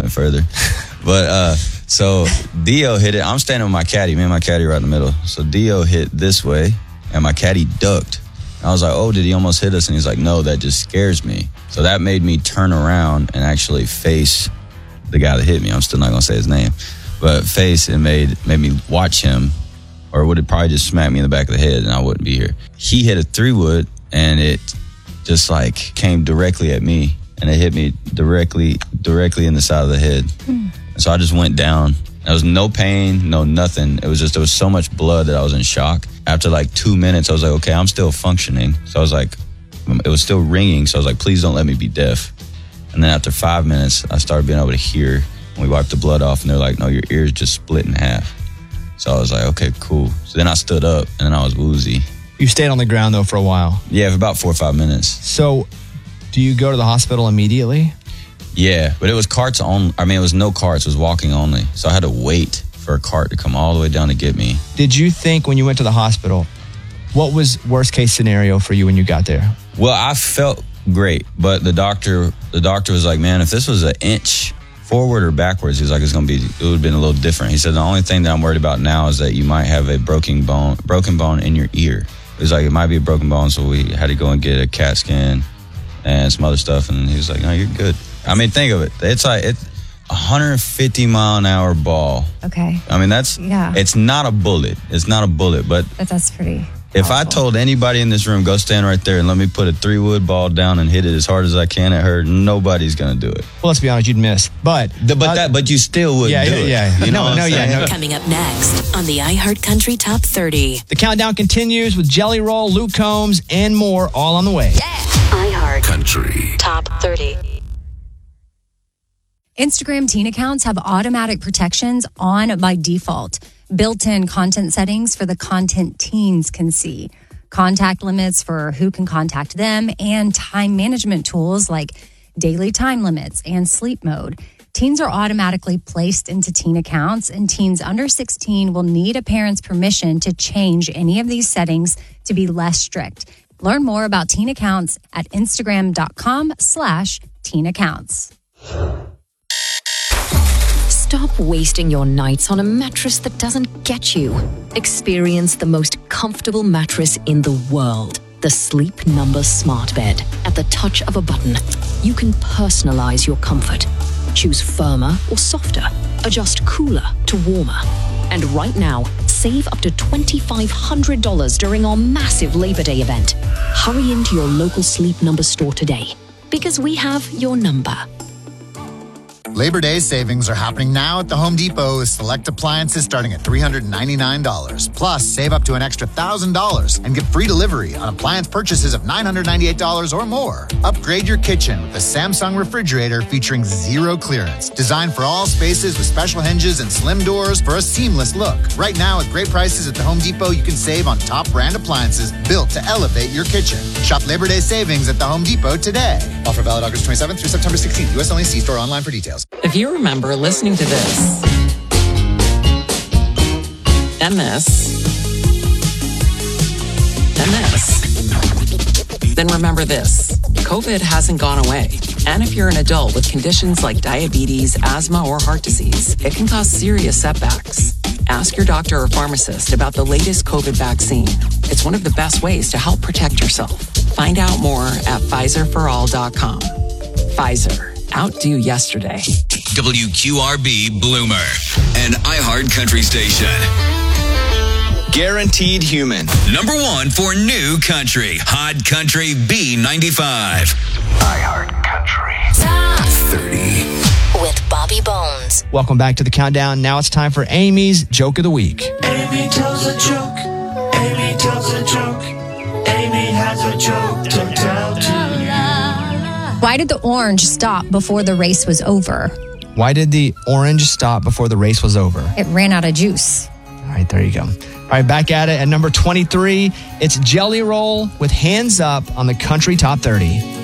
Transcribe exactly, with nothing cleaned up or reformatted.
went further. But uh, so Dio hit it. I'm standing with my caddy. Me and my caddy right in the middle. So Dio hit this way, and my caddy ducked. I was like, oh, did he almost hit us? And he's like, no, that just scares me. So that made me turn around and actually face the guy that hit me. I'm still not going to say his name. But face and made made me watch him, or would it probably just smack me in the back of the head and I wouldn't be here. He hit a three wood, and it just like came directly at me. And it hit me directly, directly in the side of the head. Mm. So I just went down. There was no pain, no nothing. It was just, there was so much blood that I was in shock. After like two minutes, I was like, okay, I'm still functioning. So I was like, it was still ringing. So I was like, please don't let me be deaf. And then after five minutes, I started being able to hear. And we wiped the blood off, and they're like, no, your ears just split in half. So I was like, okay, cool. So then I stood up, and then I was woozy. You stayed on the ground, though, for a while. Yeah, for about four or five minutes. So do you go to the hospital immediately? Yeah, but it was carts on. I mean, it was no carts. It was walking only. So I had to wait for a cart to come all the way down to get me. Did you think when you went to the hospital, what was worst case scenario for you when you got there? Well, I felt great, but the doctor, the doctor was like, man, if this was an inch forward or backwards, he was like, it's gonna be, it would have been a little different. He said the only thing that I'm worried about now is that you might have a broken bone, broken bone in your ear. It was like, it might be a broken bone, so we had to go and get a CAT scan and some other stuff, and he was like, no, you're good. I mean, think of it. It's like, it's one hundred fifty mile an hour ball. Okay. I mean, that's, yeah. It's not a bullet. It's not a bullet, but. But that's pretty If powerful. I told anybody in this room, go stand right there and let me put a three wood ball down and hit it as hard as I can at her, nobody's going to do it. Well, let's be honest, you'd miss. But the, but uh, that, but you still wouldn't yeah, do yeah, it. Yeah, You know no, what no, I'm yeah, saying? no. Coming up next on the iHeartCountry Top thirty. The countdown continues with Jelly Roll, Luke Combs, and more, all on the way. Yeah. iHeartCountry Top thirty. Instagram teen accounts have automatic protections on by default. Built-in content settings for the content teens can see. Contact limits for who can contact them, and time management tools like daily time limits and sleep mode. Teens are automatically placed into teen accounts, and teens under sixteen will need a parent's permission to change any of these settings to be less strict. Learn more about teen accounts at Instagram.com slash teen accounts. Stop wasting your nights on a mattress that doesn't get you. Experience the most comfortable mattress in the world. The Sleep Number Smart Bed. At the touch of a button, you can personalize your comfort. Choose firmer or softer. Adjust cooler to warmer. And right now, save up to twenty-five hundred dollars during our massive Labor Day event. Hurry into your local Sleep Number store today, because we have your number. Labor Day savings are happening now at the Home Depot with select appliances starting at three hundred ninety-nine dollars. Plus, save up to an extra one thousand dollars and get free delivery on appliance purchases of nine hundred ninety-eight dollars or more. Upgrade your kitchen with a Samsung refrigerator featuring zero clearance. Designed for all spaces with special hinges and slim doors for a seamless look. Right now, at great prices at the Home Depot, you can save on top brand appliances built to elevate your kitchen. Shop Labor Day savings at the Home Depot today. Offer valid August twenty-seventh through September sixteenth. U S only. See store online for details. If you remember listening to this and this and this, then remember this. COVID hasn't gone away. And if you're an adult with conditions like diabetes, asthma, or heart disease, it can cause serious setbacks. Ask your doctor or pharmacist about the latest COVID vaccine. It's one of the best ways to help protect yourself. Find out more at Pfizer for all dot com. Pfizer. Outdo yesterday. W Q R B Bloomer, an iHeart Country station. Guaranteed Human. Number one for new country. Hot Country B ninety-five. iHeart Country. Top thirty. with Bobby Bones. Welcome back to the countdown. Now it's time for Amy's Joke of the Week. Amy tells a joke. Amy tells a joke. Amy has a joke to tell to you. Why did the orange stop before the race was over? Why did the orange stop before the race was over? It ran out of juice. All right, there you go. All right, back at it at number twenty-three. It's Jelly Roll with Hands Up on the Country Top thirty.